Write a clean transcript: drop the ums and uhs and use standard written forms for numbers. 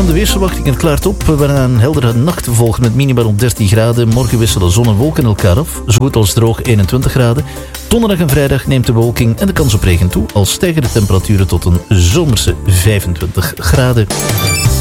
van de weersverwachting. Het klaart op, waarna een heldere nacht volgt met minima rond 13 graden. Morgen wisselen zon en wolken elkaar af. Zo goed als droog 21 graden. Donderdag en vrijdag neemt de bewolking en de kans op regen toe. Al stijgen de temperaturen tot een zomerse 25 graden.